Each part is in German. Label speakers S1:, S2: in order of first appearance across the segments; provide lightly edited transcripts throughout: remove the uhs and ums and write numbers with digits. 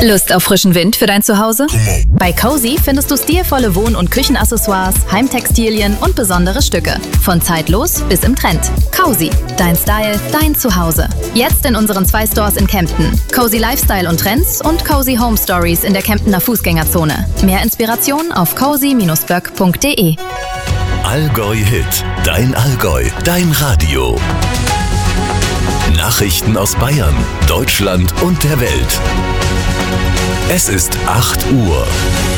S1: Lust auf frischen Wind für dein Zuhause? Bei Cozy findest du stilvolle Wohn- und Küchenaccessoires, Heimtextilien und besondere Stücke. Von zeitlos bis im Trend. Cozy, dein Style, dein Zuhause. Jetzt in unseren 2 Stores in Kempten. Cozy Lifestyle und Trends und Cozy Home Stories in der Kemptener Fußgängerzone. Mehr Inspiration auf cozy-böck.de.
S2: Allgäu Hit, dein Allgäu, dein Radio. Nachrichten aus Bayern, Deutschland und der Welt. Es ist 8 Uhr.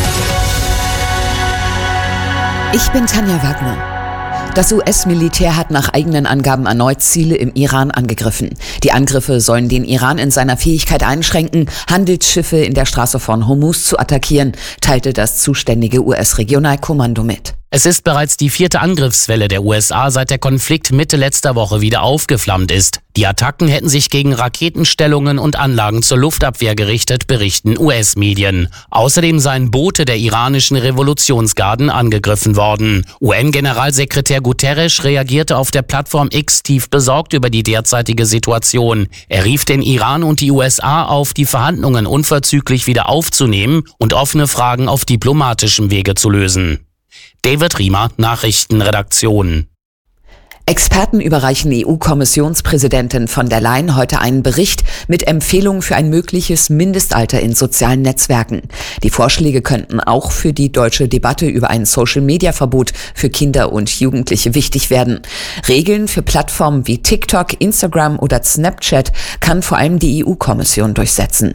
S3: Ich bin Tanja Wagner. Das US-Militär hat nach eigenen Angaben erneut Ziele im Iran angegriffen. Die Angriffe sollen den Iran in seiner Fähigkeit einschränken, Handelsschiffe in der Straße von Hormuz zu attackieren, teilte das zuständige US-Regionalkommando mit.
S4: Es ist bereits die 4. Angriffswelle der USA, seit der Konflikt Mitte letzter Woche wieder aufgeflammt ist. Die Attacken hätten sich gegen Raketenstellungen und Anlagen zur Luftabwehr gerichtet, berichten US-Medien. Außerdem seien Boote der iranischen Revolutionsgarden angegriffen worden. UN-Generalsekretär Guterres reagierte auf der Plattform X tief besorgt über die derzeitige Situation. Er rief den Iran und die USA auf, die Verhandlungen unverzüglich wieder aufzunehmen und offene Fragen auf diplomatischem Wege zu lösen. David Riemer, Nachrichtenredaktion.
S3: Experten überreichen EU-Kommissionspräsidentin von der Leyen heute einen Bericht mit Empfehlungen für ein mögliches Mindestalter in sozialen Netzwerken. Die Vorschläge könnten auch für die deutsche Debatte über ein Social-Media-Verbot für Kinder und Jugendliche wichtig werden. Regeln für Plattformen wie TikTok, Instagram oder Snapchat kann vor allem die EU-Kommission durchsetzen.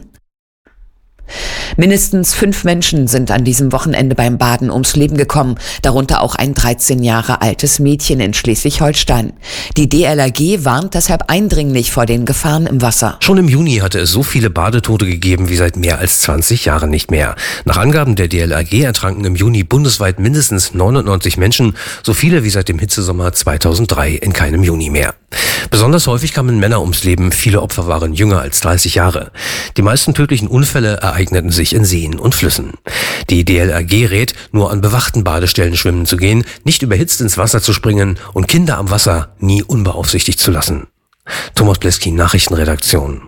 S3: Mindestens 5 Menschen sind an diesem Wochenende beim Baden ums Leben gekommen, darunter auch ein 13 Jahre altes Mädchen in Schleswig-Holstein. Die DLRG warnt deshalb eindringlich vor den Gefahren im Wasser.
S5: Schon im Juni hatte es so viele Badetote gegeben wie seit mehr als 20 Jahren nicht mehr. Nach Angaben der DLRG ertranken im Juni bundesweit mindestens 99 Menschen, so viele wie seit dem Hitzesommer 2003 in keinem Juni mehr. Besonders häufig kamen Männer ums Leben, viele Opfer waren jünger als 30 Jahre. Die meisten tödlichen Unfälle ereigneten sich in Seen und Flüssen. Die DLRG rät, nur an bewachten Badestellen schwimmen zu gehen, nicht überhitzt ins Wasser zu springen und Kinder am Wasser nie unbeaufsichtigt zu lassen. Thomas Bleski, Nachrichtenredaktion.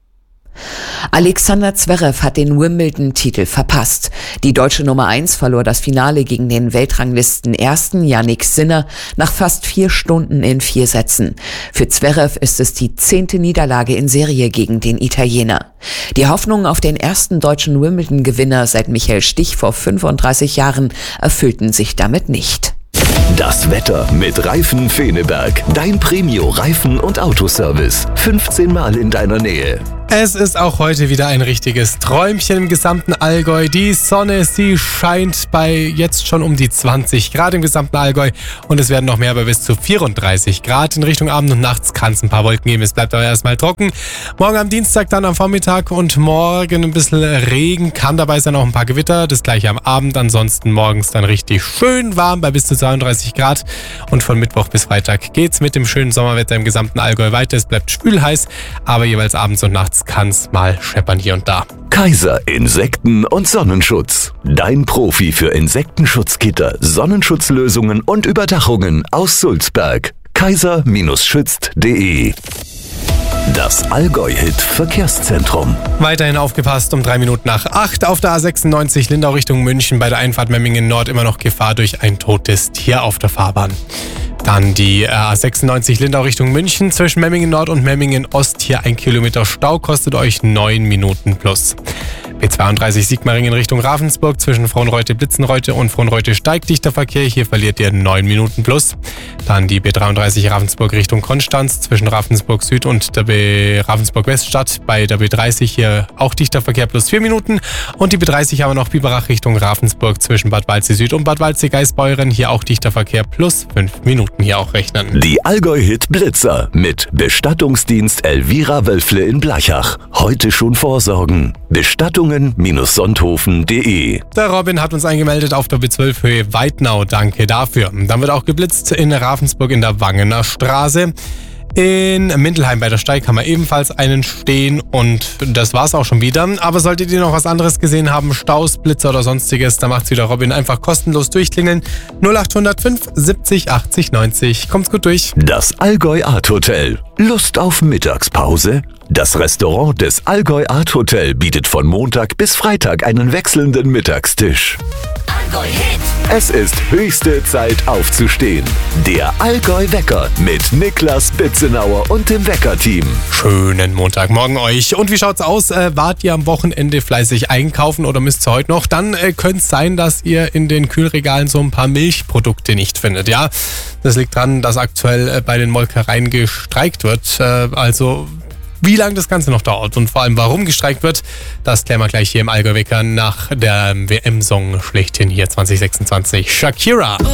S3: Alexander Zverev hat den Wimbledon-Titel verpasst. Die deutsche Nummer 1 verlor das Finale gegen den Weltranglisten-Ersten Jannik Sinner nach fast 4 Stunden in 4 Sätzen. Für Zverev ist es die 10. Niederlage in Serie gegen den Italiener. Die Hoffnungen auf den ersten deutschen Wimbledon-Gewinner seit Michael Stich vor 35 Jahren erfüllten sich damit nicht.
S2: Das Wetter mit Reifen Feneberg. Dein Premio-Reifen- und Autoservice. 15 Mal in deiner Nähe.
S6: Es ist auch heute wieder ein richtiges Träumchen im gesamten Allgäu. Die Sonne, sie scheint bei jetzt schon um die 20 Grad im gesamten Allgäu und es werden noch mehr bei bis zu 34 Grad. In Richtung Abend und nachts kann es ein paar Wolken geben. Es bleibt aber erstmal trocken. Morgen am Dienstag dann am Vormittag und morgen ein bisschen Regen. Kann dabei sein auch ein paar Gewitter. Das gleiche am Abend. Ansonsten morgens dann richtig schön warm bei bis zu 32 Grad. Und von Mittwoch bis Freitag geht's mit dem schönen Sommerwetter im gesamten Allgäu weiter. Es bleibt schwül-heiß, aber jeweils abends und nachts kann's mal scheppern hier und da.
S2: Kaiser Insekten- und Sonnenschutz. Dein Profi für Insektenschutzgitter, Sonnenschutzlösungen und Überdachungen aus Sulzberg. kaiser-schützt.de. Das Allgäu-Hit-Verkehrszentrum.
S6: Weiterhin aufgepasst, um 3 Minuten nach 8 auf der A96 Lindau Richtung München bei der Einfahrt Memmingen Nord immer noch Gefahr durch ein totes Tier auf der Fahrbahn. Dann die A96 Lindau Richtung München zwischen Memmingen Nord und Memmingen Ost. Hier 1 Kilometer Stau, kostet euch 9 Minuten plus. B32 Sigmaringen Richtung Ravensburg zwischen Frohnreute-Blitzenreute und Frohnreute steigdichter Verkehr. Hier verliert ihr 9 Minuten plus. Dann die B33 Ravensburg Richtung Konstanz zwischen Ravensburg Süd und der Ravensburg Weststadt. Bei der B30 hier auch dichter Verkehr plus 4 Minuten. Und die B30 haben wir noch Biberach Richtung Ravensburg zwischen Bad Waldsee Süd und Bad Waldsee Geisbeuren. Hier auch dichter Verkehr plus 5 Minuten hier auch rechnen.
S2: Die Allgäu-Hit Blitzer mit Bestattungsdienst Elvira Wölfle in Blachach. Heute schon vorsorgen. Bestattungen-sonthofen.de.
S6: Der Robin hat uns eingemeldet auf der B12 Höhe Weidnau. Danke dafür. Dann wird auch geblitzt in Ravensburg in der Wangener Straße. In Mindelheim bei der Steig haben wir ebenfalls einen stehen und das war's auch schon wieder. Aber solltet ihr noch was anderes gesehen haben, Staus, Blitzer oder sonstiges, dann macht's wieder Robin. Einfach kostenlos durchklingeln. 0805 70 80 90. Kommt's gut durch.
S2: Das Allgäu Art Hotel. Lust auf Mittagspause? Das Restaurant des Allgäu Art Hotel bietet von Montag bis Freitag einen wechselnden Mittagstisch. Es ist höchste Zeit aufzustehen. Der Allgäu-Wecker mit Niklas Bitzenauer und dem Wecker-Team.
S6: Schönen Montagmorgen euch. Und wie schaut's aus? Wart ihr am Wochenende fleißig einkaufen oder müsst ihr heute noch? Dann könnte es sein, dass ihr in den Kühlregalen so ein paar Milchprodukte nicht findet. Ja, das liegt daran, dass aktuell bei den Molkereien gestreikt wird. Also wie lange das Ganze noch dauert und vor allem warum gestreikt wird, das klären wir gleich hier im Allgäu-Wecker nach der WM-Song schlechthin hier 2026. Shakira.